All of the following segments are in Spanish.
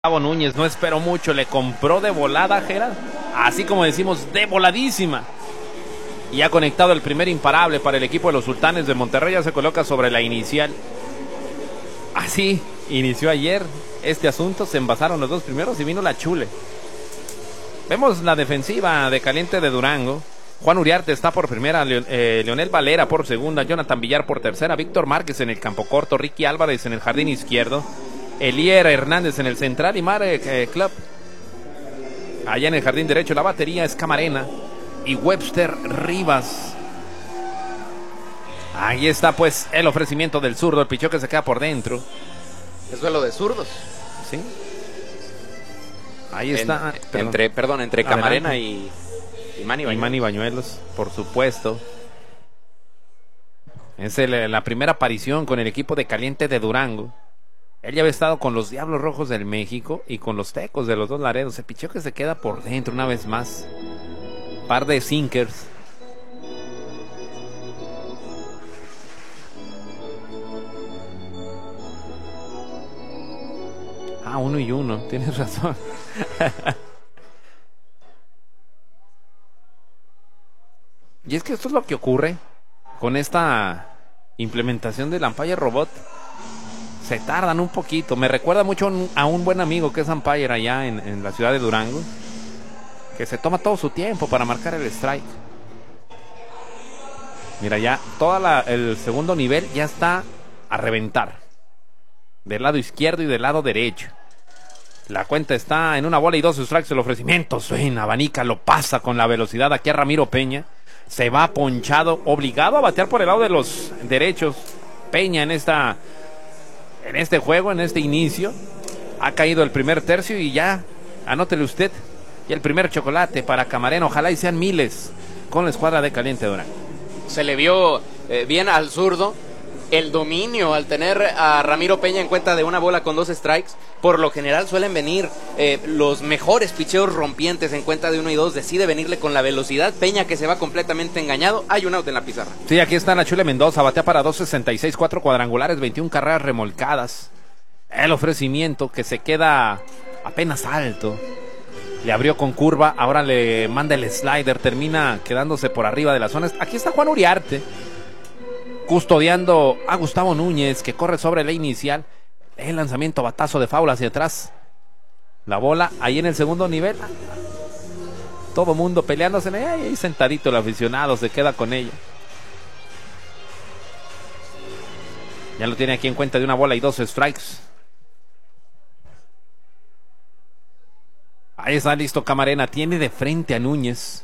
Gustavo Núñez no esperó mucho, le compró de volada, Gerard, así como decimos, de voladísima. Y ha conectado el primer imparable para el equipo de los Sultanes de Monterrey, ya se coloca sobre la inicial. Así inició ayer este asunto, se envasaron los dos primeros y vino la chule. Vemos la defensiva de Caliente de Durango. Juan Uriarte está por primera, Leonel Valera por segunda, Jonathan Villar por tercera, Víctor Márquez en el campo corto, Ricky Álvarez en el jardín izquierdo, Elier Hernández en el central y Marek Club allá en el jardín derecho. La batería es Camarena y Webster Rivas. Ahí está pues el ofrecimiento del zurdo, el picheo que se queda por dentro. Es duelo de zurdos. Sí. Ahí está. Entre Camarena y Manny Bañuelos. Y Manny Bañuelos, por supuesto. Es la primera aparición con el equipo de Caliente de Durango. Él ya había estado con los Diablos Rojos del México y con los Tecos de los Dos Laredos. El picheo que se queda por dentro una vez más. Par de sinkers. Ah, 1-1, tienes razón. Y es que esto es lo que ocurre con esta implementación del Umpire Robot. Se tardan un poquito. Me recuerda mucho a un buen amigo que es umpire allá en la ciudad de Durango, que se toma todo su tiempo para marcar el strike. Mira, ya el segundo nivel ya está a reventar. Del lado izquierdo y del lado derecho. La cuenta está en 1-2 strikes. El ofrecimiento suena, abanica, lo pasa con la velocidad aquí a Ramiro Peña. Se va ponchado, obligado a batear por el lado de los derechos. Peña en este juego, en este inicio, ha caído el primer tercio y ya, anótele usted, y el primer chocolate para Camarena. Ojalá y sean miles con la escuadra de Caliente Durango. Se le vio bien al zurdo el dominio al tener a Ramiro Peña en cuenta de una bola con 2 strikes. Por lo general suelen venir los mejores picheos rompientes en cuenta de 1 y 2. Decide venirle con la velocidad. Peña que se va completamente engañado. Hay un out en la pizarra. Sí, aquí está la Chule Mendoza. Batea para 2.66, 4 cuadrangulares, 21 carreras remolcadas. El ofrecimiento que se queda apenas alto. Le abrió con curva. Ahora le manda el slider. Termina quedándose por arriba de las zonas. Aquí está Juan Uriarte, custodiando a Gustavo Núñez, que corre sobre la inicial. El lanzamiento, batazo de foul hacia atrás. La bola ahí en el segundo nivel. Todo mundo peleándose. Ahí sentadito el aficionado se queda con ella. Ya lo tiene aquí en cuenta de 1 bola y 2 strikes. Ahí está listo Camarena. Tiene de frente a Núñez.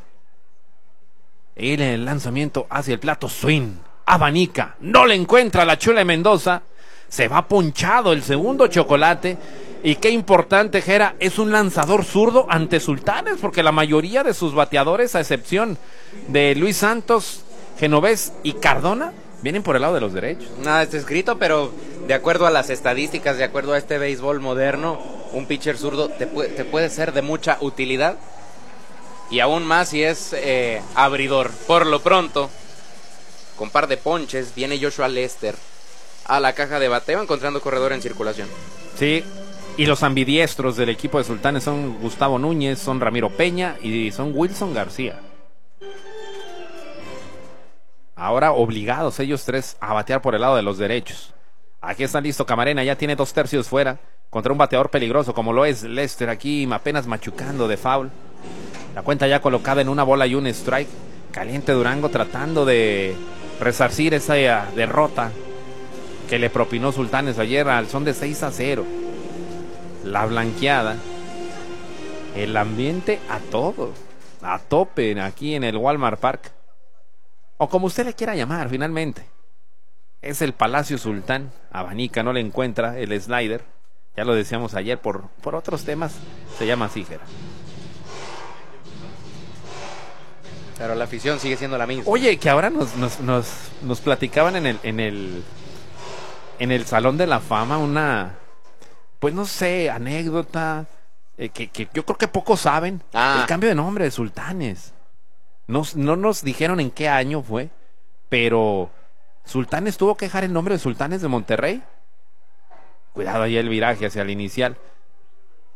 El lanzamiento hacia el plato, swing. Abanica, no le encuentra la Chule Mendoza. Se va ponchado el segundo chocolate. Y qué importante, Jera, es un lanzador zurdo ante Sultanes, porque la mayoría de sus bateadores, a excepción de Luis Santos, Genovés y Cardona, vienen por el lado de los derechos. Nada está escrito, pero de acuerdo a las estadísticas, de acuerdo a este béisbol moderno, un pitcher zurdo te puede ser de mucha utilidad. Y aún más si es abridor. Por lo pronto, con par de ponches, viene Joshua Lester a la caja de bateo, encontrando corredor en circulación. Sí, y los ambidiestros del equipo de Sultanes son Gustavo Núñez, son Ramiro Peña y son Wilson García. Ahora obligados ellos tres a batear por el lado de los derechos. Aquí está listo Camarena, ya tiene 2 tercios fuera contra un bateador peligroso como lo es Lester, aquí apenas machucando de foul. La cuenta ya colocada en 1 bola y 1 strike. Caliente Durango tratando de resarcir esa derrota que le propinó Sultanes ayer al son de 6-0. La blanqueada. El ambiente a todo, a tope aquí en el Walmart Park, o como usted le quiera llamar finalmente. Es el Palacio Sultán. Abanica, no le encuentra el slider. Ya lo decíamos ayer, por otros temas se llama así, Jera. Pero la afición sigue siendo la misma. Oye, que ahora nos platicaban en el Salón de la Fama una, pues no sé, anécdota que yo creo que pocos saben. El cambio de nombre de Sultanes. No nos dijeron en qué año fue, pero Sultanes tuvo que dejar el nombre de Sultanes de Monterrey. Cuidado ahí el viraje hacia el inicial.